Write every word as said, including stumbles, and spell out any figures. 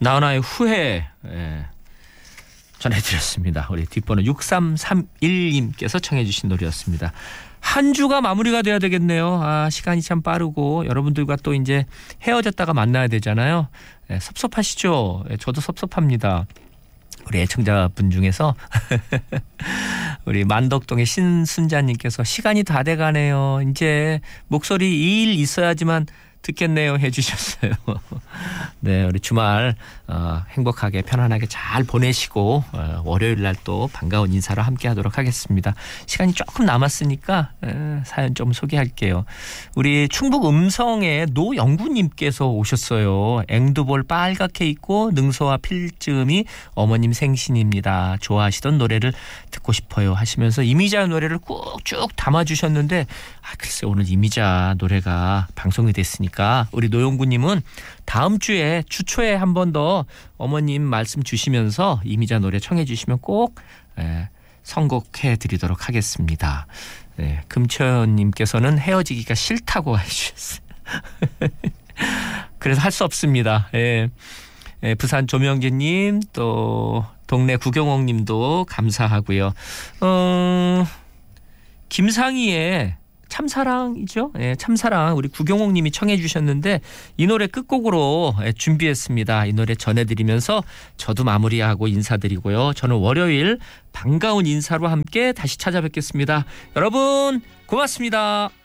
나훈아의 후회 예, 전해드렸습니다. 우리 뒷번호 육삼삼일님께서 청해 주신 노래였습니다. 한 주가 마무리가 돼야 되겠네요. 아, 시간이 참 빠르고 여러분들과 또 이제 헤어졌다가 만나야 되잖아요. 예, 섭섭하시죠? 예, 저도 섭섭합니다. 우리 애청자분 중에서 우리 만덕동의 신순자님께서 시간이 다 돼가네요. 이제 목소리 이 일 있어야지만 듣겠네요 해주셨어요. 네, 우리 주말 어, 행복하게 편안하게 잘 보내시고 어, 월요일 날 또 반가운 인사로 함께 하도록 하겠습니다. 시간이 조금 남았으니까 에, 사연 좀 소개할게요. 우리 충북 음성의 노영구님께서 오셨어요. 앵두볼 빨갛게 있고 능소와 필쯤이 어머님 생신입니다. 좋아하시던 노래를 듣고 싶어요 하시면서 이미자 노래를 꾹 쭉 담아주셨는데 아, 글쎄 오늘 이미자 노래가 방송이 됐으니까 우리 노영구님은 다음 주에 주초에 한 번 더 어머님 말씀 주시면서 이미자 노래 청해 주시면 꼭 에, 선곡해 드리도록 하겠습니다. 네, 금천님께서는 헤어지기가 싫다고 해주셨어요. 그래서 할 수 없습니다. 예. 예, 부산 조명재님 또 동네 구경옥님도 감사하고요. 어, 김상희의 참사랑이죠. 예, 참사랑 우리 구경옥님이 청해 주셨는데 이 노래 끝곡으로 예, 준비했습니다. 이 노래 전해드리면서 저도 마무리하고 인사드리고요. 저는 월요일 반가운 인사로 함께 다시 찾아뵙겠습니다. 여러분 고맙습니다.